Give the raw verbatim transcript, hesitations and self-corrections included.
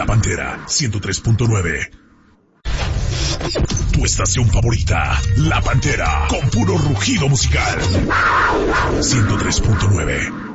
La Pantera, ciento tres punto nueve. Tu estación favorita, La Pantera, con puro rugido musical. ciento tres punto nueve.